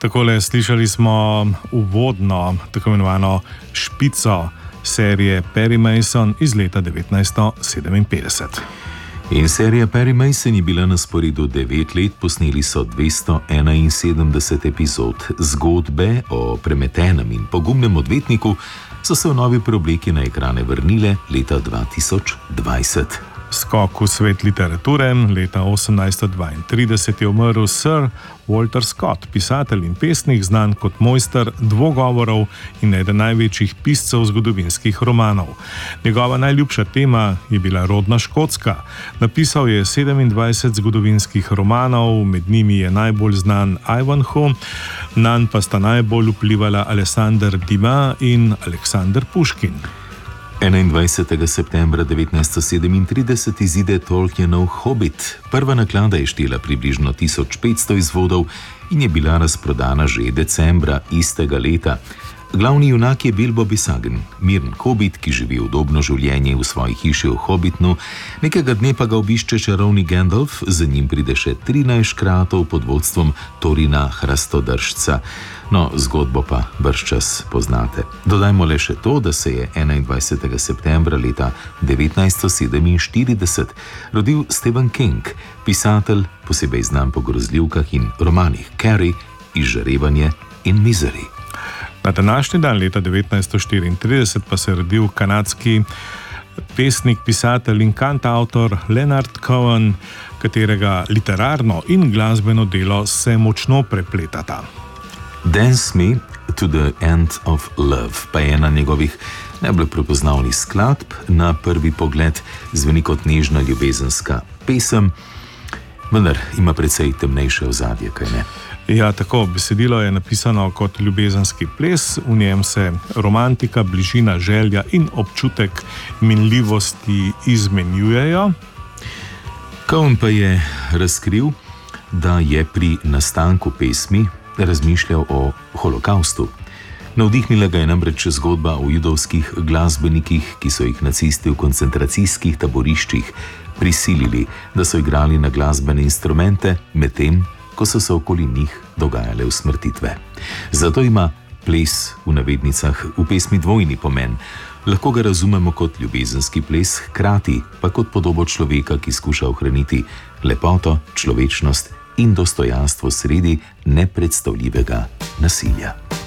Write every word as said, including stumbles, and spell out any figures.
Takole slišali smo uvodno, tako imenovano špico serije Perry Mason iz leta devetnajststo sedeminpetdeset. In serija Perry Mason je bila na sporedu devet let, posneli so dvesto enainsedemdeset epizod. Zgodbe o premetenem in pogumnem odvetniku so se v novi preobleki na ekrane vrnile leta dva tisoč dvajset. Skok v svet literature. Leta osemnajststo dvaintrideset je umrl Sir Walter Scott, pisatelj in pesnik, znan kot mojster dvogovorov in eden največjih piscev zgodovinskih romanov. Njegova najljubša tema je bila rodna Škotska. Napisal je sedemindvajset zgodovinskih romanov, med njimi je najbolj znan Ivanhoe, nanj pa sta najbolj vplivala Alexander Dumas in Aleksander Puškin. enaindvajsetega septembra devetnajststo sedemintrideset izide Tolkienov Hobbit. Prva naklada je štela približno tisoč petsto izvodov in je bila razprodana že decembra istega leta. Glavni junak je Bilbo Bisagen, miren hobit, ki živi udobno življenje v svoji hiši v Hobbitnu. Nekega dne pa ga obišče čarovnik Gandalf, za njim pride še trinajst škratov pod vodstvom Torina Hrastodržca. No, zgodbo pa bržčas poznate. Dodajmo le še to, da se je enaindvajsetega septembra leta devetnajststo sedeminštirideset rodil Stephen King, pisatelj, posebej znan po grozljivkah in romanih Carrie, Izžarevanje in Misery. Na današnji dan leta devetnajststo štiriintrideset pa se je rodil kanadski pesnik, pisatelj in kantavtor Leonard Cohen, katerega literarno in glasbeno delo se močno prepletata. Dance Me to the End of Love pa je ena njegovih najbolj prepoznavnih skladb. Na prvi pogled zveni kot nežna ljubezenska pesem, vendar ima precej temnejše ozadje, kaj ne? Ja, tako, besedilo je napisano kot ljubezenski ples, v njem se romantika, bližina, želja in občutek minljivosti izmenjujejo. Cohen pa je razkril, da je pri nastanku pesmi razmišljal o holokaustu. Navdihnila ga je namreč zgodba o judovskih glasbenikih, ki so jih nacisti v koncentracijskih taboriščih prisilili, da so igrali na glasbene instrumente, medtem ko so se okoli njih dogajale usmrtitve. Zato ima ples v navednicah v pesmi dvojni pomen. Lahko ga razumemo kot ljubezenski ples, hkrati pa kot podobo človeka, ki skuša ohraniti lepoto, človečnost in dostojanstvo sredi nepredstavljivega nasilja.